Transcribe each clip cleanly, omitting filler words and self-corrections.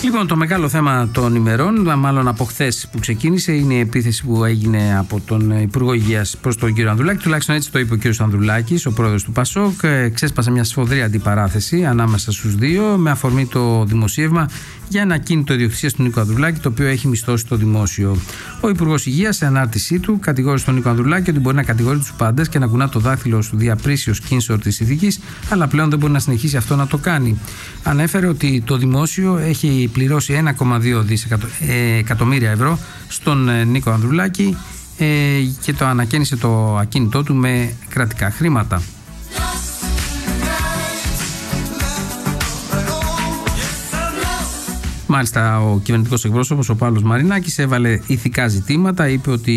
Λοιπόν, το μεγάλο θέμα των ημερών, μάλλον από χθες που ξεκίνησε, είναι η επίθεση που έγινε από τον Υπουργό Υγείας προς τον κύριο Ανδρουλάκη. Τουλάχιστον έτσι το είπε ο κύριος Ανδρουλάκης, ο πρόεδρος του ΠΑΣΟΚ. Ξέσπασε μια σφοδρή αντιπαράθεση ανάμεσα στους δύο, με αφορμή το δημοσίευμα για ένα κίνητο ιδιοκτησίας του Νίκο Ανδρουλάκη, το οποίο έχει μισθώσει το δημόσιο. Ο Υπουργός Υγείας, σε ανάρτησή του, κατηγόρησε τον Νίκο Ανδρουλάκη ότι μπορεί να κατηγορεί τους πάντες και να κουνά το δάχτυλο του διαπρίσεως κίνησορ της ηθικής, αλλά πλέον δεν μπορεί να συνεχίσει αυτό να το κάνει. Ανέφερε ότι το δημόσιο έχει πληρώσει 1,2 εκατομμύρια ευρώ στον Νίκο Ανδρουλάκη και το ανακαίνισε το ακίνητό του με κρατικά χρήματα. Μάλιστα, ο κυβερνητικός εκπρόσωπος, ο Παύλος Μαρινάκης, έβαλε ηθικά ζητήματα. Είπε ότι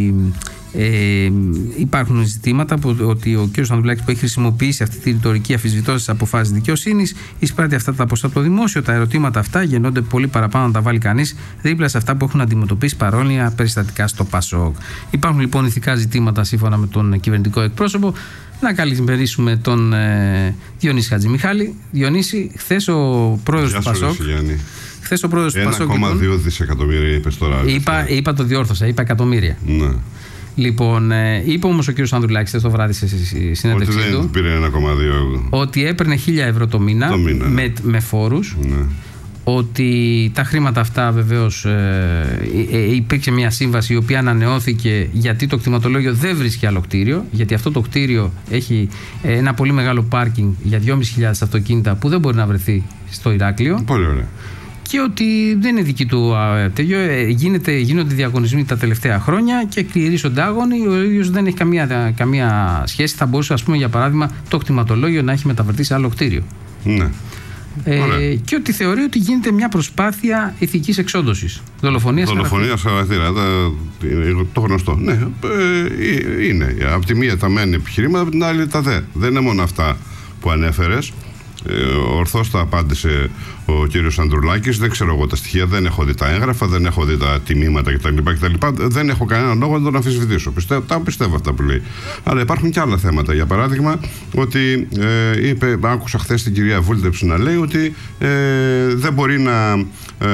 υπάρχουν ζητήματα ότι ο κ. Ανδρουλάκης, που έχει χρησιμοποιήσει αυτή τη ρητορική αφισβητώντας τις αποφάσεις δικαιοσύνης, εισπράττει αυτά τα ποσά από το δημόσιο. Τα ερωτήματα αυτά γεννώνται πολύ παραπάνω να τα βάλει κανείς δίπλα σε αυτά που έχουν αντιμετωπίσει παρόμοια περιστατικά στο ΠΑΣΟΚ. Υπάρχουν λοιπόν ηθικά ζητήματα σύμφωνα με τον κυβερνητικό εκπρόσωπο. Να καλημερίσουμε τον Διονύση Χατζημιχάλη. Διονύση, χθες ο πρόεδρος του ΠΑΣΟΚ. Χθες ο πρόεδρος του ΠΑΣΟΚ. 1,2 δισεκατομμύρια είπες τώρα. Είπα το διόρθωσα, είπα εκατομμύρια. Ναι. Λοιπόν, είπε όμως ο κύριος Ανδρουλάκης χθες το βράδυ σε συνέντευξή του. Ότι δεν πήρε 1,2. Ότι έπαιρνε 1.000 ευρώ το μήνα, με φόρους. Ναι. Ότι τα χρήματα αυτά βεβαίως υπήρξε μια σύμβαση η οποία ανανεώθηκε γιατί το κτηματολόγιο δεν βρίσκει άλλο κτίριο, γιατί αυτό το κτίριο έχει ένα πολύ μεγάλο πάρκινγκ για 2.500 αυτοκίνητα που δεν μπορεί να βρεθεί στο Ηράκλειο. Πολύ ωραία. Και ότι δεν είναι δική του τέτοιο, γίνονται διαγωνισμοί τα τελευταία χρόνια και κληρίζονται άγωνοι. Ο ίδιος δεν έχει καμία σχέση. Θα μπορούσε, ας πούμε, για παράδειγμα, το κτηματολόγιο να έχει μεταφερθεί σε άλλο κτίριο. Ναι. Και ότι θεωρεί ότι γίνεται μια προσπάθεια ηθικής εξόντωσης. Δολοφονίας χαρακτήρα. Το γνωστό. Ναι, είναι. Από τη μία τα μεν επιχειρήματα, από την άλλη τα δε. Δεν είναι μόνο αυτά που ανέφερες. Ορθώς τα απάντησε ο κύριος Ανδρουλάκης. Δεν ξέρω εγώ τα στοιχεία, δεν έχω δει τα έγγραφα, δεν έχω δει τα τιμήματα κτλ. Δεν έχω κανέναν λόγο να τον αμφισβητήσω. Πιστεύω αυτά που λέει. Αλλά υπάρχουν και άλλα θέματα. Για παράδειγμα, ότι άκουσα χθες την κυρία Βούλτεψη να λέει ότι δεν μπορεί να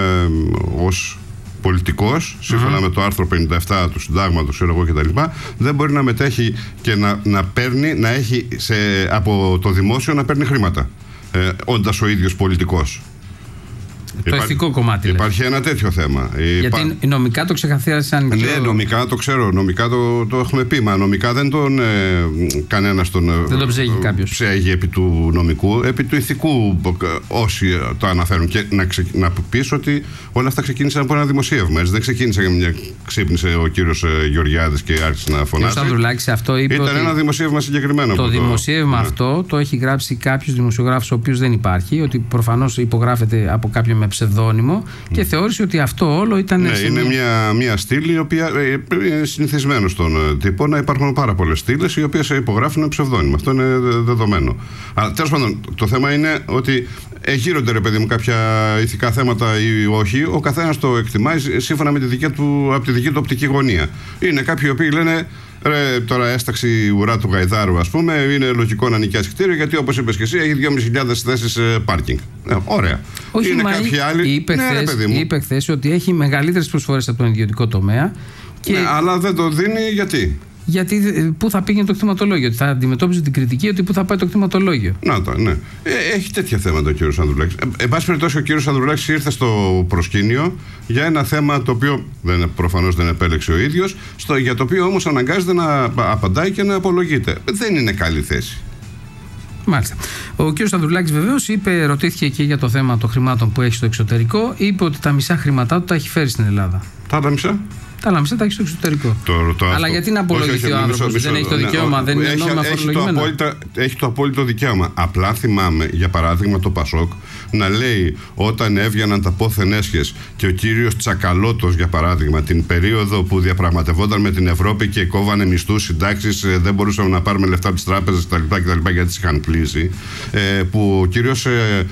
ως πολιτικός, σύμφωνα με το άρθρο 57 του συντάγματος κτλ., δεν μπορεί να μετέχει και να παίρνει, να έχει από το δημόσιο να παίρνει χρήματα, όντας ο ίδιος πολιτικός. Το ηθικό κομμάτι. Υπάρχει ένα τέτοιο θέμα. Γιατί νομικά το ξεκαθάρισαν. Ναι, νομικά το ξέρω. Νομικά το έχουμε πει. Μα νομικά δεν τον κανένας δεν τον ψέγει κάποιος. Ψέγει επί του νομικού, επί του ηθικού όσοι το αναφέρουν. Και να πεις ότι όλα αυτά ξεκίνησαν από ένα δημοσίευμα. Δεν ξεκίνησε ξύπνησε ο κύριος Γεωργιάδης και άρχισε να φωνάζει. Ήταν ένα δημοσίευμα συγκεκριμένο. Το δημοσίευμα αυτό το έχει γράψει κάποιος δημοσιογράφος, ο οποίος δεν υπάρχει, ότι προφανώς υπογράφεται από κάποιον με ψευδόνυμο και θεώρησε ότι αυτό όλο ήταν. Ναι, είναι μια στήλη η οποία είναι συνηθισμένο στον τύπο να υπάρχουν πάρα πολλές στήλες οι οποίες υπογράφουν ψευδόνυμο. Αυτό είναι δεδομένο. Αλλά τέλος πάντων, το θέμα είναι ότι γύρονται, ρε παιδί μου, κάποια ηθικά θέματα ή όχι. Ο καθένας το εκτιμάει σύμφωνα με από τη δική του οπτική γωνία. Είναι κάποιοι οι οποίοι λένε. Τώρα έσταξη ουρά του Γαϊδάρου, ας πούμε, είναι λογικό να νοικιάσει κτίριο γιατί, όπως είπες και εσύ, έχει 2.500 θέσεις πάρκινγκ. Ωραία. Όχι, είναι κάποιοι άλλοι. Είπε χθες ότι έχει μεγαλύτερες προσφορές από τον ιδιωτικό τομέα. Ναι, αλλά δεν το δίνει γιατί. Γιατί πού θα πήγαινε το κτηματολόγιο, ότι θα αντιμετώπιζε την κριτική ότι πού θα πάει το κτηματολόγιο. Ναι. Έχει τέτοια θέματα ο κύριος Ανδρουλάκης. Εν πάση περιπτώσει, ο κύριος Ανδρουλάκης ήρθε στο προσκήνιο για ένα θέμα το οποίο προφανώς δεν επέλεξε ο ίδιος, για το οποίο όμως αναγκάζεται να απαντάει και να απολογείται. Δεν είναι καλή θέση. Μάλιστα. Ο κ. Ανδρουλάκης βεβαίως ρωτήθηκε και για το θέμα των χρημάτων που έχει στο εξωτερικό. Είπε ότι τα μισά χρήματά του τα έχει φέρει στην Ελλάδα. Τα μισά? Τα άλλα μισά τα έχει στο εξωτερικό. Αλλά γιατί να απολογηθεί ο άνθρωπος, δεν έχει το δικαίωμα, δεν είναι νόμιμα φορολογημένο. Έχει το απόλυτο δικαίωμα. Απλά θυμάμαι, για παράδειγμα, το ΠΑΣΟΚ να λέει όταν έβγαιναν τα πόθεν έσχες και ο κύριος Τσακαλώτος, για παράδειγμα, την περίοδο που διαπραγματευόταν με την Ευρώπη και κόβανε μισθούς, συντάξεις, δεν μπορούσαμε να πάρουμε λεφτά από τις τράπεζες κτλ. Γιατί τις είχαν κλείσει. Που ο κύριος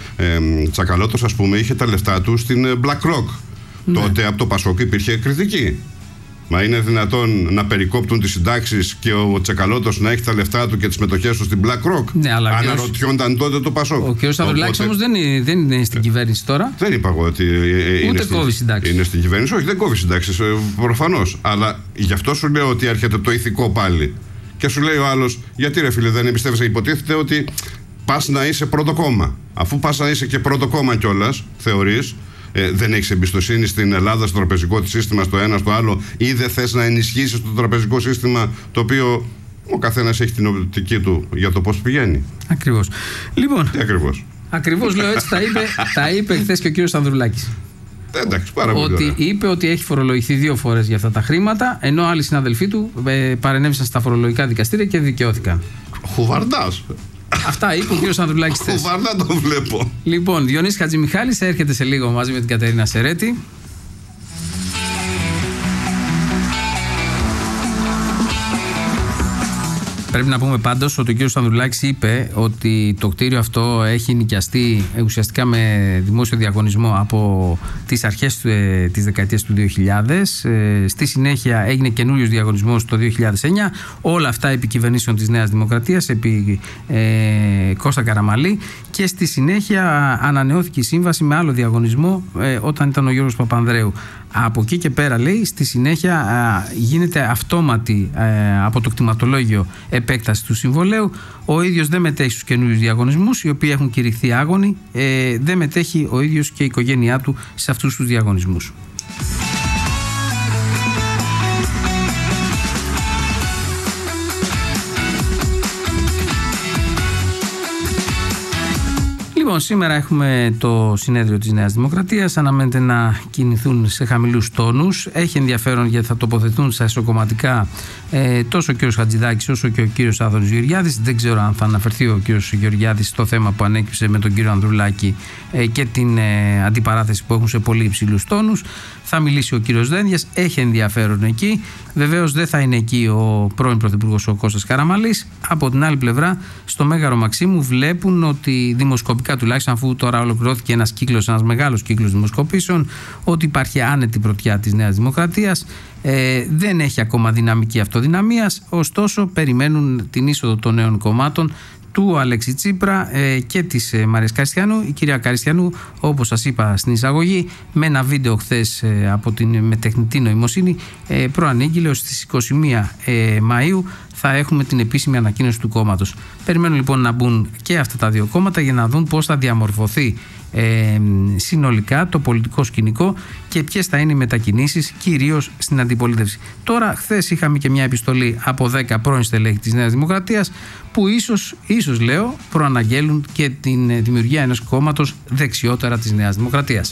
Τσακαλώτος, ας πούμε, είχε τα λεφτά του στην BlackRock. Ναι. Τότε από το ΠΑΣΟΚ υπήρχε κριτική. Μα είναι δυνατόν να περικόπτουν τις συντάξεις και ο Τσεκαλώτος να έχει τα λεφτά του και τις μετοχές του στην BlackRock? Ναι, αλλά αναρωτιόνταν τότε το Πασόκ. Ο κ. Σταυρουλάκης όμως δεν είναι στην κυβέρνηση τώρα. Δεν είπα εγώ ότι ούτε κόβει συντάξεις. Είναι στην κυβέρνηση. Όχι, δεν κόβει συντάξεις, προφανώς. Αλλά γι' αυτό σου λέω ότι έρχεται το ηθικό πάλι. Και σου λέει ο άλλος, γιατί ρε φίλε, δεν εμπιστεύεσαι? Υποτίθεται ότι πας να είσαι πρώτο κόμμα. Αφού πας να είσαι και πρώτο κόμμα κιόλας, θεωρείς. Δεν έχεις εμπιστοσύνη στην Ελλάδα, στο τραπεζικό της σύστημα, στο ένα, στο άλλο, ή δεν θες να ενισχύσεις το τραπεζικό σύστημα, το οποίο ο καθένας έχει την οπτική του για το πώς πηγαίνει. Ακριβώς. Λοιπόν, τι ακριβώς? Ακριβώς λέω έτσι, τα είπε χθες και ο κύριος Ανδρουλάκης. Εντάξει, πάρα πολύ ότι ωραία. είπε ότι έχει φορολογηθεί 2 φορές για αυτά τα χρήματα, ενώ άλλοι συναδελφοί του παρενέβησαν στα φορολογικά δικαστήρια και δικαιώθηκαν. Χουβαρντάς. Αυτά είπε ο κ. Ανδρουλάκης χθες. Χουβαρντά το βλέπω. Λοιπόν, Διονύσης Χατζημιχάλης έρχεται σε λίγο μαζί με την Κατερίνα Σερέτη. Πρέπει να πούμε πάντως ότι ο κ. Ανδρουλάκης είπε ότι το κτίριο αυτό έχει νοικιαστεί ουσιαστικά με δημόσιο διαγωνισμό από τις αρχές της δεκαετίας του 2000. Στη συνέχεια έγινε καινούριος διαγωνισμός το 2009. Όλα αυτά επί κυβερνήσεων της Νέας Δημοκρατίας, επί Κώστα Καραμαλή. Και στη συνέχεια ανανεώθηκε η σύμβαση με άλλο διαγωνισμό όταν ήταν ο Γιώργος Παπανδρέου. Από εκεί και πέρα, λέει, στη συνέχεια γίνεται αυτόματη από το κτηματολόγιο επέκταση του συμβολέου. Ο ίδιος δεν μετέχει στους καινούριους διαγωνισμούς, οι οποίοι έχουν κηρυχθεί άγονοι. Δεν μετέχει ο ίδιος και η οικογένειά του σε αυτούς τους διαγωνισμούς. Λοιπόν, σήμερα έχουμε το συνέδριο της Νέας Δημοκρατίας. Αναμένεται να κινηθούν σε χαμηλούς τόνους. Έχει ενδιαφέρον γιατί θα τοποθετούν στα εσωκομματικά τόσο ο κύριος Χατζηδάκης όσο και ο κύριος Άδωνης Γεωργιάδης. Δεν ξέρω αν θα αναφερθεί ο κύριος Γεωργιάδης στο θέμα που ανέκυψε με τον κύριο Ανδρουλάκη και την αντιπαράθεση που έχουν σε πολύ υψηλούς τόνους. Θα μιλήσει ο κύριος Δένδιας. Έχει ενδιαφέρον εκεί. Βεβαίως δεν θα είναι εκεί ο πρώην πρωθυπουργός ο Κώστας Καραμαλής. Από την άλλη πλευρά, στο Μέγαρο Μαξίμου βλέπουν ότι δημοσκοπικά, τουλάχιστον αφού τώρα ολοκληρώθηκε ένας μεγάλος κύκλος δημοσκοπήσεων, ότι υπάρχει άνετη πρωτιά της Νέας Δημοκρατίας. Δεν έχει ακόμα δυναμική αυτοδυναμίας, ωστόσο περιμένουν την είσοδο των νέων κομμάτων, του Αλέξη Τσίπρα και της Μαρίας Καριστιανού. Η κυρία Καριστιανού, όπως σας είπα στην εισαγωγή, με ένα βίντεο χθες με τεχνητή νοημοσύνη προανήγγειλε ότι στις 21 Μαΐου θα έχουμε την επίσημη ανακοίνωση του κόμματος. Περιμένουν λοιπόν να μπουν και αυτά τα δύο κόμματα για να δουν πώς θα διαμορφωθεί συνολικά το πολιτικό σκηνικό και ποιες θα είναι οι μετακινήσεις κυρίως στην αντιπολίτευση. Τώρα, χθες είχαμε και μια επιστολή από 10 πρώην στελέχη της Νέας Δημοκρατίας που ίσως λέω προαναγγέλουν και την δημιουργία ενός κόμματος δεξιότερα της Νέας Δημοκρατίας.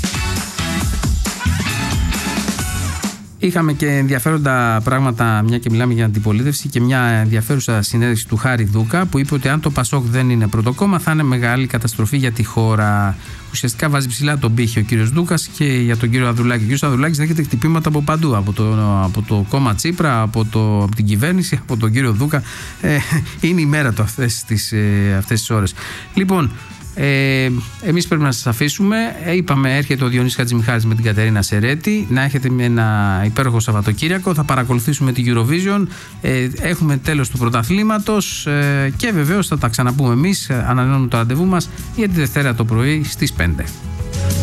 Είχαμε και ενδιαφέροντα πράγματα, μια και μιλάμε για αντιπολίτευση, και μια ενδιαφέρουσα συνέντευξη του Χάρη Δούκα που είπε ότι αν το Πασόκ δεν είναι πρωτοκόμμα θα είναι μεγάλη καταστροφή για τη χώρα. Ουσιαστικά βάζει ψηλά τον πύχη ο κύριος Δούκας και για τον κύριο Ανδρουλάκη. Ο κύριος Ανδρουλάκης δέχεται χτυπήματα από παντού, από το κόμμα Τσίπρα, από την κυβέρνηση, από τον κύριο Δούκα. Είναι η μέρα του αυτές τις ώρες. Λοιπόν, εμείς πρέπει να σας αφήσουμε. Είπαμε, έρχεται ο Διονύσης Χατζημιχάλης με την Κατερίνα Σερέτη. Να έχετε ένα υπέροχο Σαββατοκύριακο. Θα παρακολουθήσουμε την Eurovision. Έχουμε τέλος του πρωταθλήματος και βεβαίως θα τα ξαναπούμε εμείς. Ανανεώνουμε το ραντεβού μας για τη Δευτέρα το πρωί στις 5.